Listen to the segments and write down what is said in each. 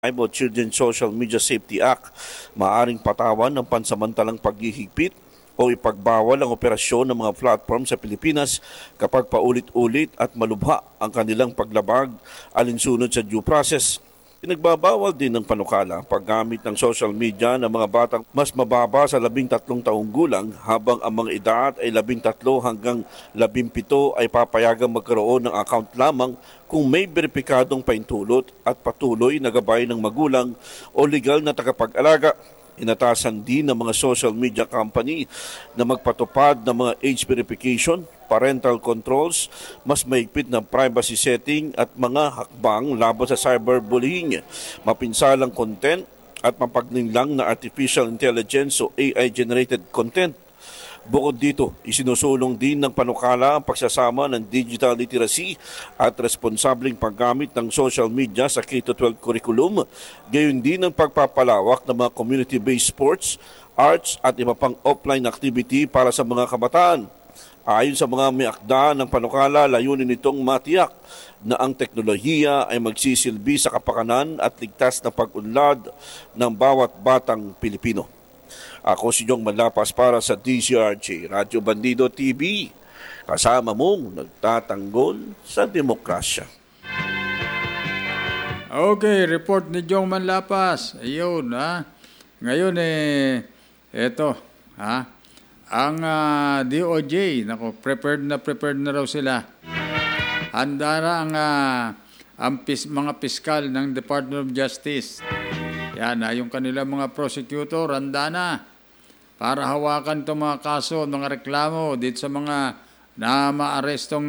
o Children's Social Media Safety Act, maaaring patawan ng pansamantalang paghihigpit o ipagbawal ang operasyon ng mga platform sa Pilipinas kapag paulit-ulit at malubha ang kanilang paglabag alinsunod sa due process. Pinagbabawal din ng panukala paggamit ng social media ng mga batang mas mababa sa 13 taong gulang habang ang mga edad ay 13 hanggang 17 ay papayagang magkaroon ng account lamang kung may beripikadong paintulot at patuloy na gabay ng magulang o legal na tagapag-alaga. Inatasan din ng mga social media company na magpatupad ng mga age verification, parental controls, mas mahigpit na privacy setting at mga hakbang laban sa cyberbullying, mapinsalang content at mapagninlang na artificial intelligence o AI-generated content. Bukod dito, isinusulong din ng panukala ang pagsasama ng digital literacy at responsableng paggamit ng social media sa K-12 curriculum, gayon din ang pagpapalawak ng mga community-based sports, arts at iba pang offline activity para sa mga kabataan. Ayon sa mga may akda ng panukala, layunin nitong matiyak na ang teknolohiya ay magsisilbi sa kapakanan at ligtas na pag-unlad ng bawat batang Pilipino. Ako si Jong Manlapas para sa DZRH Radyo Bandido TV. Kasama mong nagtatanggol sa demokrasya. Okay, report ni Jong Manlapas. Ayun, ha. Ngayon eto, ha. Ang DOJ, nako, prepared na raw sila. Handa na ang mga piskal ng Department of Justice. Yan, yung kanilang mga prosecutor, handa na para hawakan itong mga kaso, mga reklamo dito sa mga na maarestong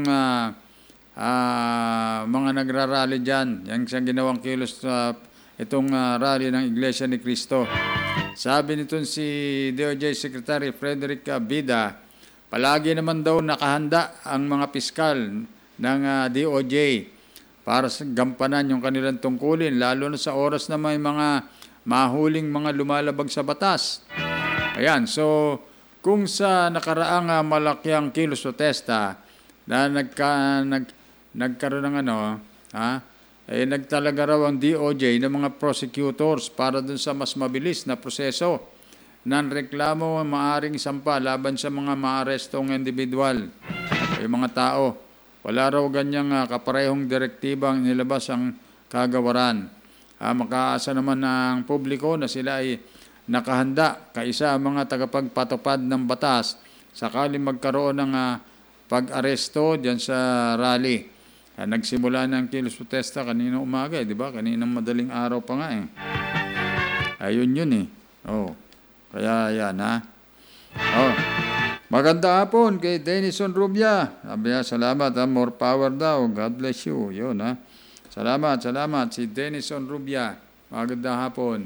mga nagrarally dyan. Yung siyang ginawang kilos itong rally ng Iglesia ni Cristo. Sabi nito si DOJ Secretary Frederick Bida, palagi naman daw nakahanda ang mga piskal ng DOJ para gampanan yung kanilang tungkulin, lalo na sa oras na may mga mahuling mga lumalabag sa batas. Ayan, so kung sa nakaraang malakyang kilos protesta na nagkaroon ng nagtalaga raw ang DOJ ng mga prosecutors para dun sa mas mabilis na proseso ng reklamo maaring sampa laban sa mga maarestong individual, yung mga tao. Wala raw ganyang kaparehong direktibang nilabas ang kagawaran. Makaasa naman ng publiko na sila ay nakahanda kaisa ang mga tagapagpatupad ng batas sakaling magkaroon ng pag-aresto diyan sa rally. Nagsimula ng kilos protesta kanina umaga, di ba? Kaninang madaling araw pa nga Ayun yun Kaya yan Maganda hapon kay Denison Rubia. Sabi niya, salamat more power daw. God bless you. Yun Salamat si Denison Rubia. Maganda hapon.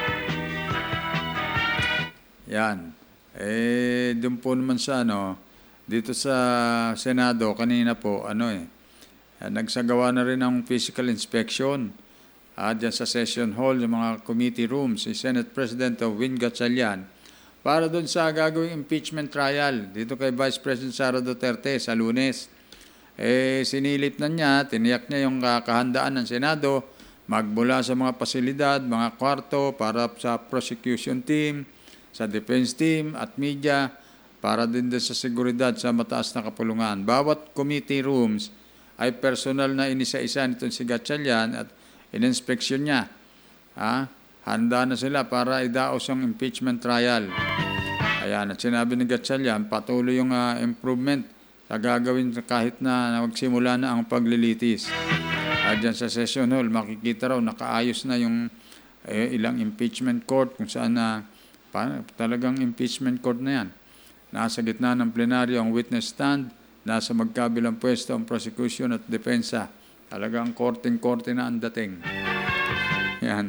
Yan. Doon po naman sa dito sa Senado kanina po nagsagawa na rin ng physical inspection dyan sa session hall, yung mga committee rooms, si Senate President Win Gatchalian para doon sa gagawing impeachment trial dito kay Vice President Sara Duterte sa Lunes. Sinilip na niya, tiniyak niya yung kahandaan ng Senado magmula sa mga pasilidad, mga kwarto para sa prosecution team, sa defense team at media para din sa seguridad sa mataas na kapulungan. Bawat committee rooms ay personal na inisa-isa nitong si Gatchalian at in-inspection niya. Handa na sila para idaos ang impeachment trial. Ayan, at sinabi ni Gatchalian, patuloy yung improvement na gagawin kahit na magsimula na ang paglilitis. At dyan sa session hall, makikita raw nakaayos na yung ilang impeachment court kung saan talagang impeachment court na yan. Nasa gitna ng plenaryo ang witness stand, nasa magkabilang pwesto ang prosecution at depensa. Talagang korteng-korte na ang dating. Yan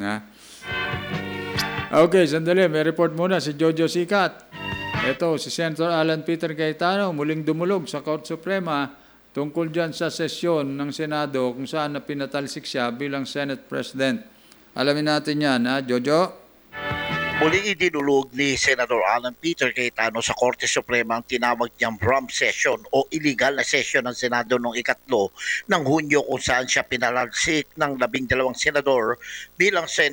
Okay, sandali. May report muna si Jojo Sikat. Ito, si Senator Alan Peter Cayetano muling dumulog sa Korte Suprema tungkol dyan sa sesyon ng Senado kung saan pinatalsik siya bilang Senate President. Alamin natin yan, Jojo? Muling idinulog ni Senador Alan Peter Cayetano sa Korte Suprema ang tinawag niyang rump session o illegal na session ng Senado noong 3 ng Hunyo kung saan siya pinalalsik ng 12 senador bilang